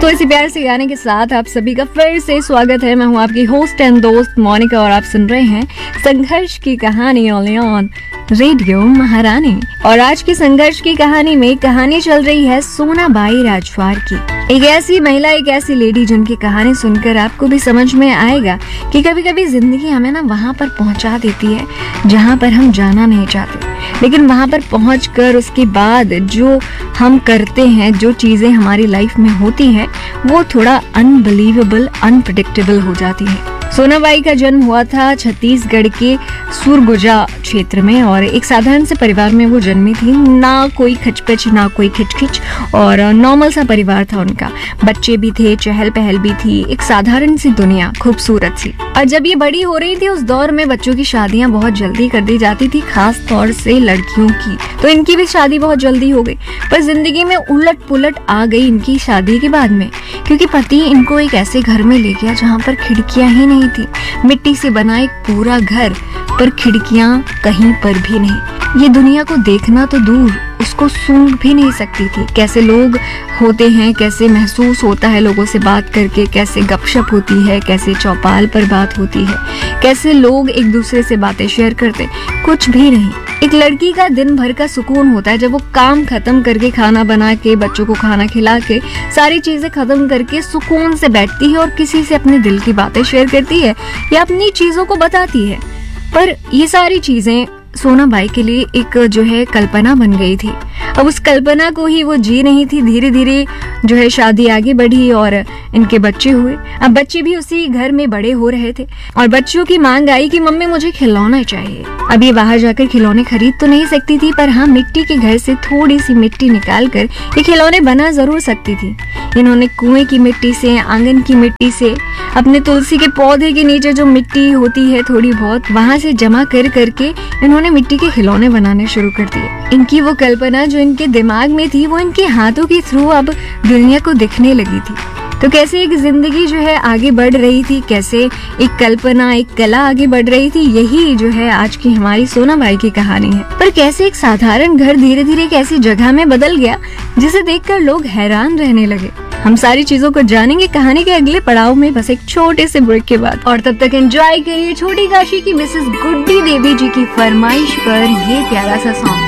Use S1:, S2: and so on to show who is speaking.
S1: तो इसी प्यार से गाने के साथ आप सभी का फिर से स्वागत है। मैं हूँ आपकी होस्ट एंड दोस्त मोनिका और आप सुन रहे हैं संघर्ष की कहानी ओनली ऑन रेडियो महारानी। और आज की संघर्ष की कहानी में कहानी चल रही है सोनाबाई राजवार की। एक ऐसी महिला, एक ऐसी लेडी जिनकी कहानी सुनकर आपको भी समझ में आएगा कि कभी कभी जिंदगी हमें ना वहाँ पर पहुँचा देती है जहाँ पर हम जाना नहीं चाहते, लेकिन वहाँ पर पहुँचकर उसके बाद जो हम करते हैं, जो चीजें हमारी लाइफ में होती हैं, वो थोड़ा अनबिलीवेबल, अनप्रेडिक्टेबल हो जाती है। सोनाबाई का जन्म हुआ था छत्तीसगढ़ के सुरगुजा क्षेत्र में और एक साधारण से परिवार में वो जन्मी थी। ना कोई खचपच, ना कोई खिचखिच और नॉर्मल सा परिवार था उनका। बच्चे भी थे, चहल पहल भी थी, एक साधारण सी दुनिया, खूबसूरत सी। और जब ये बड़ी हो रही थी उस दौर में बच्चों की शादियां बहुत जल्दी कर दी जाती थी, खास तौर से लड़कियों की। तो इनकी भी शादी बहुत जल्दी हो गई, पर जिंदगी में उलट पुलट आ गई इनकी शादी के बाद में, क्योंकि पति इनको एक ऐसे घर में ले गया जहाँ पर खिड़कियां ही नहीं थी। मिट्टी से बना एक पूरा घर, पर खिड़कियां कहीं पर भी नहीं। ये दुनिया को देखना तो दूर, उसको सूंघ भी नहीं सकती थी। कैसे लोग होते हैं, कैसे महसूस होता है लोगों से बात करके, कैसे गपशप होती है, कैसे चौपाल पर बात होती है, कैसे लोग एक दूसरे से बातें शेयर करते, कुछ भी नहीं। एक लड़की का दिन भर का सुकून होता है जब वो काम खत्म करके, खाना बना के, बच्चों को खाना खिला के, सारी चीजें खत्म करके सुकून से बैठती है और किसी से अपने दिल की बातें शेयर करती है या अपनी चीजों को बताती है। पर ये सारी चीजें सोनाबाई के लिए एक जो है कल्पना बन गई थी। अब उस कल्पना को ही वो जी नहीं थी। धीरे धीरे जो है शादी आगे बढ़ी और इनके बच्चे हुए। अब बच्चे भी उसी घर में बड़े हो रहे थे और बच्चों की मांग आई कि मम्मी मुझे खिलौना चाहिए। अब ये बाहर जाकर खिलौने खरीद तो नहीं सकती थी, पर हाँ, मिट्टी के घर से थोड़ी सी मिट्टी निकाल कर ये खिलौने बना जरूर सकती थी। इन्होंने कुएं की मिट्टी से, आंगन की मिट्टी से, अपने तुलसी के पौधे के नीचे जो मिट्टी होती है थोड़ी बहुत, वहां से जमा कर करके इन्होंने मिट्टी के खिलौने बनाने शुरू कर दिए। इनकी वो कल्पना जो इनके दिमाग में थी, वो इनके हाथों के थ्रू अब दुनिया को दिखने लगी थी। तो कैसे एक जिंदगी जो है आगे बढ़ रही थी, कैसे एक कल्पना, एक कला आगे बढ़ रही थी, यही जो है आज की हमारी सोनाबाई की कहानी है। पर कैसे एक साधारण घर धीरे धीरे एक ऐसी जगह में बदल गया जिसे देखकर लोग हैरान रहने लगे। हम सारी चीजों को जानेंगे कहानी के अगले पड़ाव में, बस एक छोटे से ब्रेक के बाद। और तब तक एंजॉय करिए छोटी काशी की मिसेस गुड्डी देवी जी की फरमाइश पर ये प्यारा सा सॉन्ग।